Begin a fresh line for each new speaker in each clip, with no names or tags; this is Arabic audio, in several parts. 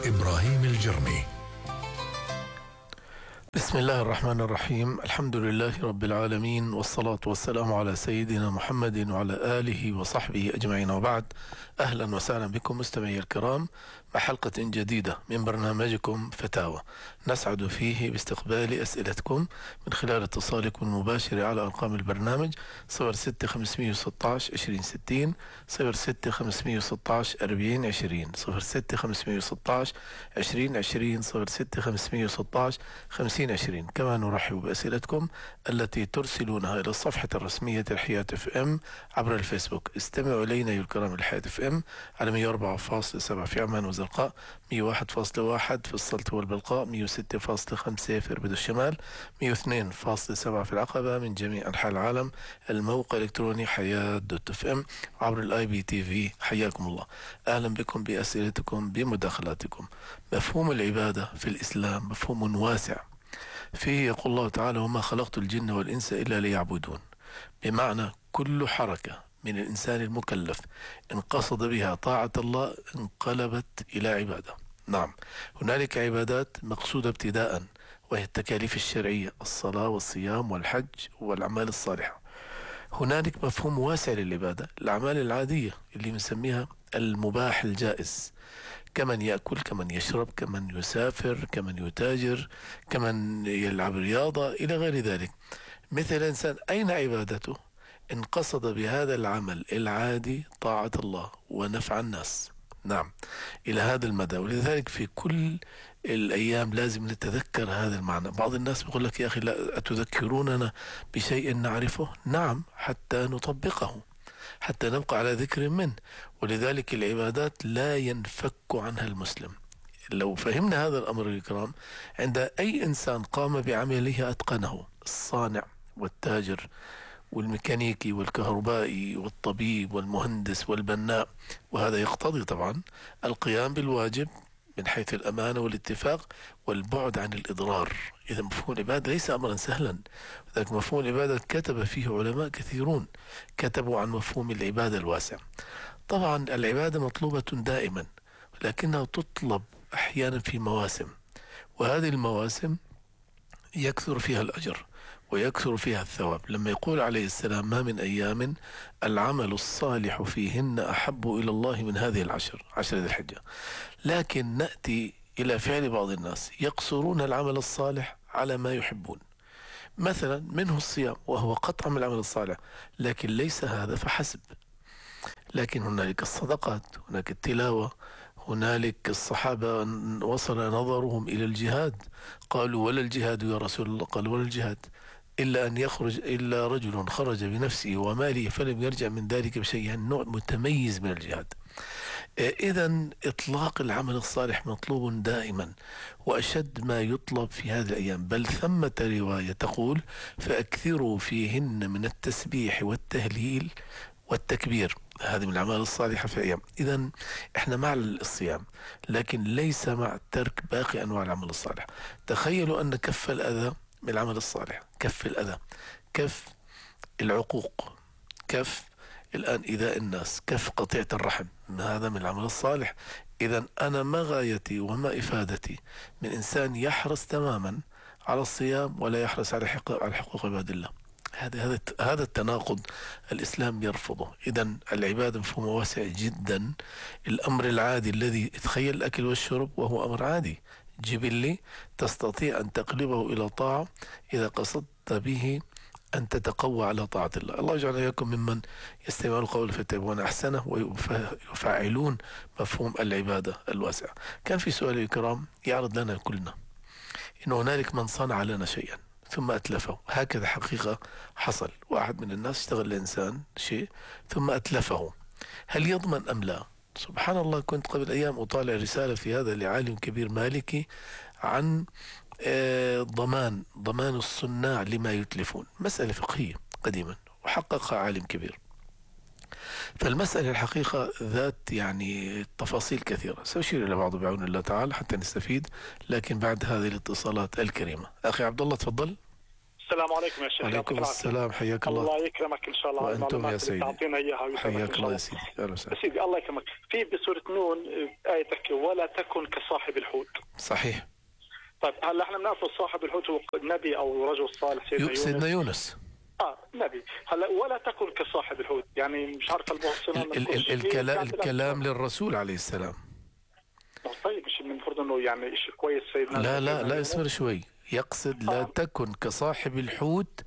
إبراهيم الجرمي.
بسم الله الرحمن الرحيم. الحمد لله رب العالمين، والصلاة والسلام على سيدنا محمد وعلى آله وصحبه أجمعين، وبعد. أهلا وسهلا بكم مستمعي الكرام مع حلقة جديدة من برنامجكم فتاوى، نسعد فيه باستقبال أسئلتكم من خلال اتصالكم المباشر على أرقام البرنامج 06 516 2060 06 516 4020 06 516 2020 06 516 5020. كما نرحب بأسئلتكم التي ترسلونها إلى الصفحة الرسمية الحياة اف ام عبر الفيسبوك. استمعوا إلينا أيها الكرام الحياة اف ام على 104.7 في عمان وزرقاء، 101.1 في السلط والبلقاء، 106.5 في إربد الشمال، 102.7 في العقبة، من جميع أنحاء العالم. الموقع الإلكتروني حياة دوت اف ام عبر الاي بي تي في. حياكم الله، أهلا بكم بأسئلتكم بمداخلاتكم. مفهوم العبادة في الإسلام مفهوم واسع. فيه يقول الله تعالى: وما خلقت الجن والإنس إلا ليعبدون، بمعنى كل حركة من الإنسان المكلف إن قصد بها طاعة الله انقلبت إلى عبادة. نعم، هنالك عبادات مقصودة ابتداء، وهي التكاليف الشرعية: الصلاة والصيام والحج والأعمال الصالحة. هنالك مفهوم واسع للعبادة: الأعمال العادية اللي بنسميها المباح الجائز، كمن يأكل، كمن يشرب، كمن يسافر، كمن يتاجر، كمن يلعب رياضة إلى غير ذلك. مثل إنسان أين عبادته إن قصد بهذا العمل العادي طاعة الله ونفع الناس. نعم، إلى هذا المدى. ولذلك في كل الأيام لازم نتذكر هذا المعنى. بعض الناس بيقول لك: يا أخي، لا أتذكروننا بشيء نعرفه؟ نعم، حتى نطبقه، حتى نبقى على ذكر منه. ولذلك العبادات لا ينفك عنها المسلم. لو فهمنا هذا الأمر الكرام، عند أي إنسان قام بعمله أتقنه: الصانع والتاجر والميكانيكي والكهربائي والطبيب والمهندس والبناء، وهذا يقتضي طبعا القيام بالواجب من حيث الأمانة والاتفاق والبعد عن الإضرار. إذا مفهوم العبادة ليس أمرا سهلا. ذلك مفهوم العبادة كتب فيه علماء كثيرون، كتبوا عن مفهوم العبادة الواسع. طبعا العبادة مطلوبة دائما، لكنها تطلب أحيانا في مواسم، وهذه المواسم يكثر فيها الأجر ويكثر فيها الثواب. لما يقول عليه السلام: ما من أيام العمل الصالح فيهن أحب إلى الله من هذه العشر، عشر ذي الحجة. لكن نأتي إلى فعل بعض الناس يقصرون العمل الصالح على ما يحبون، مثلا منه الصيام، وهو قطعا من العمل الصالح، لكن ليس هذا فحسب. لكن هنالك الصدقات، هناك التلاوة، هنالك الصحابة وصل نظرهم إلى الجهاد، قالوا: ولا الجهاد يا رسول الله؟ قال: ولا الجهاد إلا أن يخرج إلا رجل خرج بنفسه وماله فلم يرجع من ذلك بشيء، يعني نوع متميز من الجهاد. إذن إطلاق العمل الصالح مطلوب دائما، وأشد ما يطلب في هذه الأيام. بل ثمة رواية تقول: فأكثروا فيهن من التسبيح والتهليل والتكبير. هذه من الأعمال الصالحة في الأيام. إذن إحنا مع الصيام، لكن ليس مع ترك باقي أنواع العمل الصالح. تخيلوا أن كف الأذى من العمل الصالح، كف الأذى، كف العقوق، كف الآن إيذاء الناس، كف قطيعة الرحم، هذا من العمل الصالح. إذن أنا ما غايتي وما إفادتي من إنسان يحرص تماما على الصيام ولا يحرص على حقوق عباد الله؟ هذا التناقض الإسلام يرفضه. إذن العبادة مفهوم واسع جدا. الأمر العادي الذي تخيل الأكل والشرب، وهو أمر عادي جبلي، تستطيع أن تقلبه إلى طاعة إذا قصدت به أن تتقوى على طاعة الله. الله يجعلنا إياكم ممن يستمعون القول فيتبعون أحسنه ويفعلون مفهوم العبادة الواسع. كان في سؤال الكرام يعرض لنا كلنا إن هنالك من صنع لنا شيئا ثم أتلفه. هكذا حقيقة حصل. واحد من الناس اشتغل لإنسان شيء ثم أتلفه، هل يضمن أم لا؟ سبحان الله، كنت قبل أيام أطالع رسالة في هذا لعالم كبير مالكي عن ضمان الصناع لما يتلفون، مسألة فقهية قديما وحققها عالم كبير. فالمسألة الحقيقة ذات يعني تفاصيل كثيرة، سأشير إلى بعض بعون الله تعالى حتى نستفيد، لكن بعد هذه الاتصالات الكريمة. أخي عبد الله تفضل.
السلام عليكم يا شيخ.
وعليكم السلام، حياك الله.
الله يكرمك ان شاء الله.
وانتم يا سيدي،
تعطينا اياها
حياك الله يا سيدي.
سيدي الله يكرمك. في بسورة نون آية تحكي: ولا تكن كصاحب الحوت.
صحيح.
طيب هلا احنا بنعرف صاحب الحوت هو نبي او رجل صالح،
سيدنا يونس.
نبي. هلا ولا تكن كصاحب الحوت، يعني مش عارف المحسنون
الكلام للرسول عليه السلام.
طيب مش المفروض انه يعني شيء كويس سيدنا؟
لا اسمر شوي، يقصد لا تكن كصاحب الحوت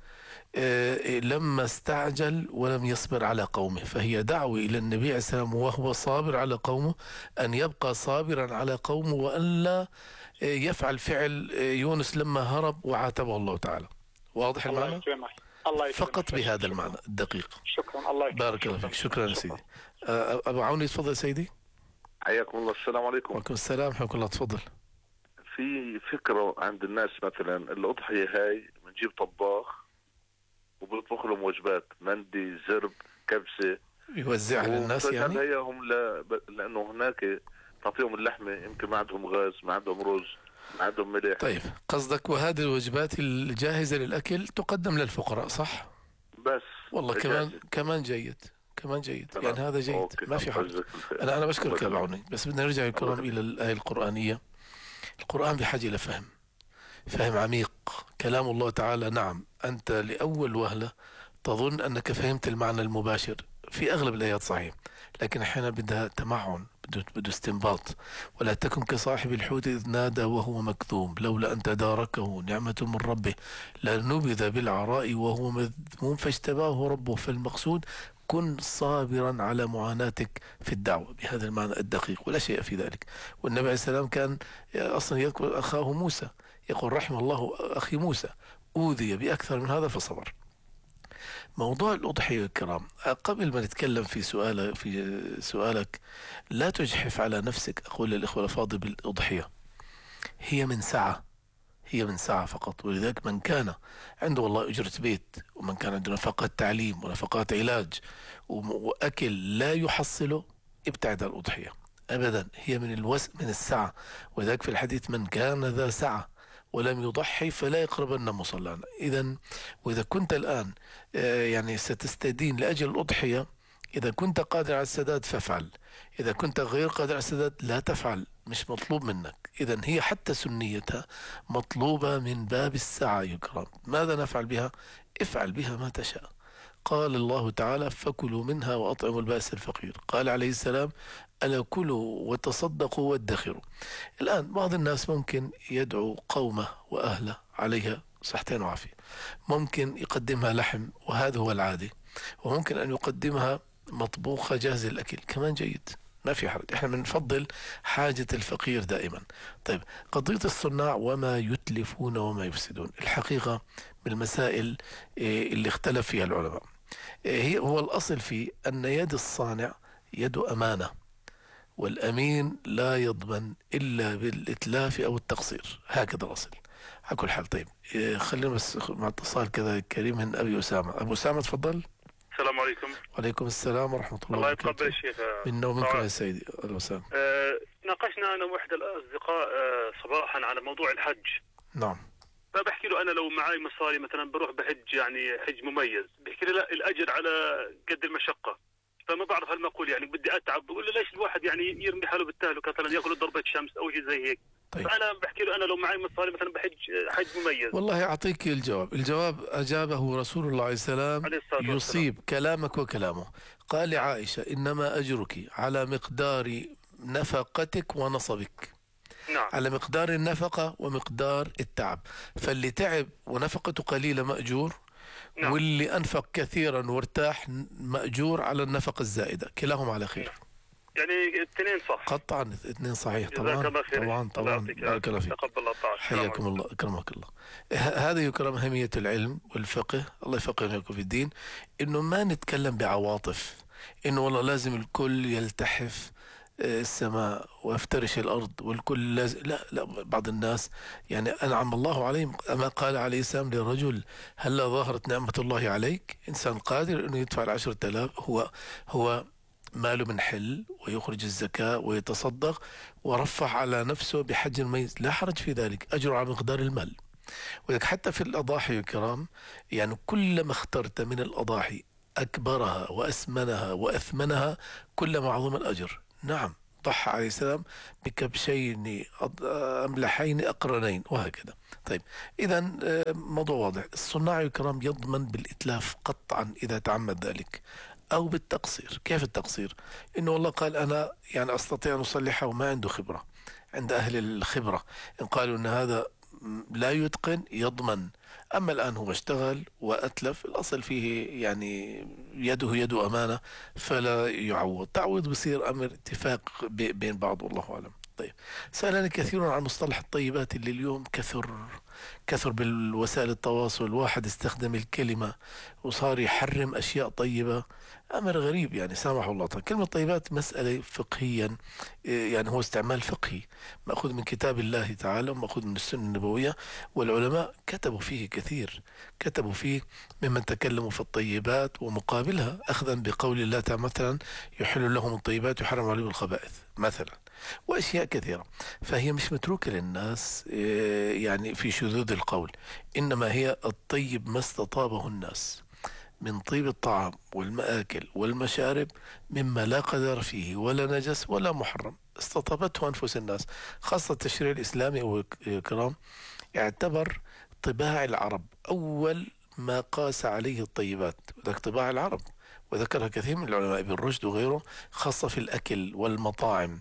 لما استعجل ولم يصبر على قومه، فهي دعوة إلى النبي عليه السلام وهو صابر على قومه أن يبقى صابرا على قومه، وأن لا يفعل فعل يونس لما هرب وعاتبه الله تعالى. واضح المعنى؟
الله
فقط بهذا المعنى الدقيق.
شكرا. الله يكرمك.
بارك الله فيك. شكرا سيدي. أبو عوني تفضل سيدي.
حياكم الله. السلام عليكم.
وعليكم السلام. حياكم الله. تفضل.
في فكرة عند الناس، مثلا الأضحية هاي بنجيب طباخ وبيطبخ لهم وجبات، مندي، زرب، كبسة،
يوزعها للناس يعني؟
هيهم لأنه هناك تعطيهم اللحمة، يمكن ما عندهم غاز، ما عندهم رز، ما عندهم ملح.
طيب قصدك وهذه الوجبات الجاهزة للأكل تقدم للفقراء صح؟
بس
والله كمان جيد. يعني هذا جيد. ما في حل. أنا بشكرك يا أبو عوني، بس بدنا نرجع الكرام إلى الآية القرآنية. القرآن بحاجة إلى فهم عميق. كلام الله تعالى. نعم أنت لأول وهلة تظن أنك فهمت المعنى المباشر في أغلب الآيات، صحيح، لكن أحيانا بدها تمعن، بده استنباط. ولا تكن كصاحب الحوت إذ نادى وهو مكذوم لولا أن تداركه نعمة من ربه لنبذ بالعراء وهو مذموم فاجتباه ربه. فالمقصود كن صابرا على معاناتك في الدعوة بهذا المعنى الدقيق، ولا شيء في ذلك. والنبي عليه السلام كان أصلا يذكر أخاه موسى، يقول رحم الله أخي موسى أوذي بأكثر من هذا فصبر. موضوع الأضحية الكرام، قبل ما نتكلم في سؤالك لا تجحف على نفسك. أقول للإخوة الأفاضل بالأضحية هي من ساعة فقط. ولذلك من كان عنده والله أجرة بيت، ومن كان عنده نفقات تعليم ونفقات علاج وأكل لا يحصله، ابتعد عن الأضحية أبدا. هي من السعة. ولذلك في الحديث من كان ذا سعة ولم يضحي فلا يقربن مصلانا. وإذا كنت الآن يعني ستستدين لأجل الأضحية، إذا كنت قادر على السداد فافعل، إذا كنت غير قادر على السداد لا تفعل، مش مطلوب منك. إذا هي حتى سنيتها مطلوبة من باب السعة يكرم. ماذا نفعل بها؟ افعل بها ما تشاء. قال الله تعالى فكلوا منها وأطعموا البائس الفقير. قال عليه السلام ألا كلوا وتصدقوا وادخروا. الآن بعض الناس ممكن يدعو قومه وأهله عليها صحتين وعافية، ممكن يقدمها لحم وهذا هو العادي، وممكن أن يقدمها مطبوخة جاهزة الأكل كمان جيد، ما في حرج. احنا بنفضل حاجة الفقير دائما. طيب قضية الصناع وما يتلفون وما يفسدون، الحقيقة من المسائل اللي اختلف فيها العلماء. هو الأصل في أن يد الصانع يد أمانة، والأمين لا يضمن إلا بالإتلاف أو التقصير، هكذا الأصل على كل حال. طيب خلينا بس مع اتصال كذا كريم من أبي أسامة. أبو أسامة تفضل.
السلام عليكم.
وعليكم السلام ورحمة الله
وبركاته. الله يتقبل الشيخ.
منا ومنكم يا سيدي. أهلا وسهلا.
ناقشنا أنا وأحد الأصدقاء صباحا على موضوع الحج.
نعم.
فبحكي له أنا لو معي مصاري مثلا بروح بحج، يعني حج مميز، بحكي لي لا الأجر على قد المشقة. فما بعرف هالمقول، يعني بدي أتعب، بقول له ليش الواحد يعني يرمي حاله بالتهلكة مثلا ياكل ضربة شمس أو شيء زي هيك. طيب. فأنا بحكي له أنا لو معي مصاري مثلا بحج حج مميز. والله
أعطيك الجواب أجابه رسول الله عليه السلام يصيب كلامك وكلامه. قال لعائشة إنما أجرك على مقدار نفقتك ونصبك.
نعم.
على مقدار النفقة ومقدار التعب. فاللي تعب ونفقته قليلة مأجور. نعم. واللي أنفق كثيرا وارتاح مأجور على النفقة الزائدة. كلاهما على خير.
يعني الاثنين صح.
قطعا الاثنين صحيح. طبعا بارك الله فيك.
تقبل الله تعالى.
حياكم الله أكرمك الله. هذا يكرم أهمية العلم والفقه، الله يفقهنا في الدين، إنه ما نتكلم بعواطف، إنه والله لازم الكل يلتحف السماء وافترش الأرض والكل لازم. لا بعض الناس يعني أنعم الله عليهم. أما قال عليه السلام للرجل هلا ظهرت نعمة الله عليك، إنسان قادر أنه يدفع 10,000، هو ماله من حل ويخرج الزكاة ويتصدق ورفع على نفسه بحج مميز، لا حرج في ذلك، أجر على مقدار المال. ولذلك حتى في الأضاحي الكرام، يعني كلما اخترت من الأضاحي أكبرها وأسمنها وأثمنها كلما عظم الأجر. نعم ضحى عليه السلام بكبشين أملحين أقرنين وهكذا. طيب إذا موضوع واضح. الصناع الكرام يضمن بالإتلاف قطعا إذا تعمد ذلك أو بالتقصير. كيف التقصير؟ إنه والله قال أنا يعني أستطيع أن أصلحه وما عنده خبرة. عند أهل الخبرة إن قالوا أن هذا لا يتقن يضمن. أما الآن هو اشتغل وأتلف، الأصل فيه يعني يده يد أمانة فلا يعوض. تعويض بصير أمر اتفاق بين بعض والله أعلم. طيب سألني كثيرا عن مصطلح الطيبات اللي اليوم كثر بالوسائل التواصل. واحد استخدم الكلمة وصار يحرم أشياء طيبة. أمر غريب يعني سامح الله. كلمة طيبات مسألة فقهيا يعني هو استعمال فقهي مأخوذ من كتاب الله تعالى ومأخوذ من السنة النبوية، والعلماء كتبوا فيه كثير. كتبوا فيه ممن تكلموا في الطيبات ومقابلها أخذا بقول الله تعالى مثلا يحل لهم الطيبات ويحرم عليهم الخبائث مثلا، وأشياء كثيرة. فهي مش متروكة للناس يعني في شذوذ القول، إنما هي الطيب ما استطابه الناس من طيب الطعام والمآكل والمشارب مما لا قدر فيه ولا نجس ولا محرم استطابته أنفس الناس. خاصة التشريع الإسلامي والكرام اعتبر طباع العرب أول ما قاس عليه الطيبات، ذاك طباع العرب، وذكرها كثير من العلماء ابن رشد وغيره، خاصة في الأكل والمطاعم.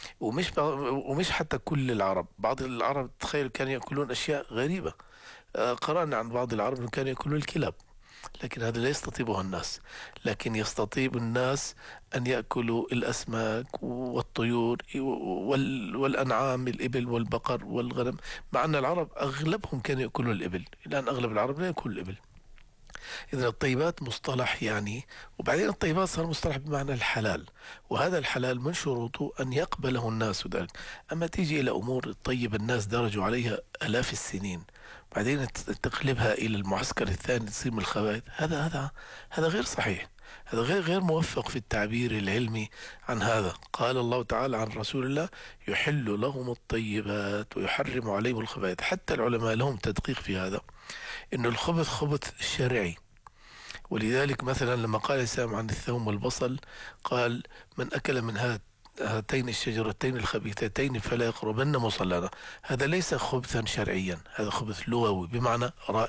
ومش حتى كل العرب، بعض العرب تخيل كانوا يأكلون أشياء غريبة. قرأنا عن بعض العرب كانوا يأكلون الكلاب، لكن هذا لا يستطيبه الناس. لكن يستطيب الناس أن يأكلوا الأسماك والطيور والأنعام، الإبل والبقر والغنم، مع أن العرب أغلبهم كانوا يأكلون الإبل، الآن أغلب العرب لا يأكل الإبل. إذن الطيبات مصطلح يعني، وبعدين الطيبات صار مصطلح بمعنى الحلال، وهذا الحلال من شروطه أن يقبله الناس ذلك. أما تيجي إلى أمور الطيب الناس درجوا عليها آلاف السنين، بعدين تقلبها إلى المعسكر الثاني تصير من الخبائث، هذا غير صحيح. هذا غير موفق في التعبير العلمي عن هذا. قال الله تعالى عن رسول الله يحل لهم الطيبات ويحرم عليهم الخبائث. حتى العلماء لهم تدقيق في هذا، إنه الخبث خبث شرعي. ولذلك مثلا لما قال الإسلام عن الثوم والبصل قال من أكل من هاتين الشجرتين الخبيثتين فلا يقربن مصلانا. هذا ليس خبثا شرعيا، هذا خبث لغوي بمعنى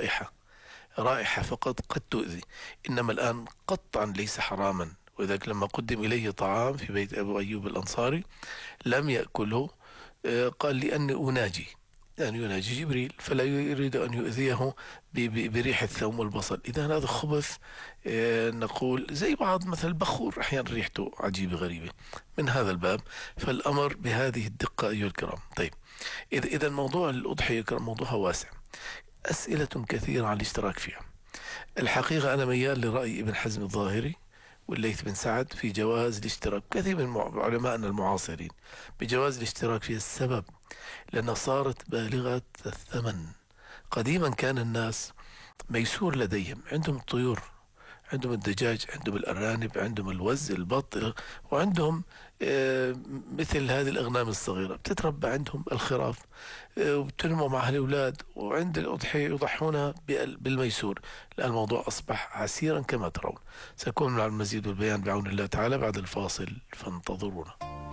رائحة فقط قد تؤذي. إنما الآن قطعا ليس حراما. وذلك لما قدم إليه طعام في بيت أبو أيوب الأنصاري لم يأكله، قال لأني أناجي، يعني يناجي جبريل فلا يريد أن يؤذيه بريح الثوم والبصل. إذا هذا خبث نقول زي بعض مثل البخور أحيانا ريحته عجيبة غريبة. من هذا الباب فالأمر بهذه الدقة أيها الكرام. طيب إذا موضوع الأضحية موضوعها واسع، أسئلة كثيرة عن الاشتراك فيها. الحقيقة أنا ميال لرأي ابن حزم الظاهري والليث بن سعد في جواز الاشتراك، كثير من علماءنا المعاصرين بجواز الاشتراك فيها. السبب لأنها صارت بالغة الثمن. قديما كان الناس ميسور لديهم، عندهم الطيور، عندهم الدجاج، عندهم الأرانب، عندهم الوز البط، وعندهم مثل هذه الأغنام الصغيرة بتتربى عندهم الخراف وبتنمو مع الأولاد، وعند الأضحية يضحونها بالميسور. الآن الموضوع أصبح عسيرا كما ترون. سأكون مع المزيد والبيان بعون الله تعالى بعد الفاصل، فانتظرونا.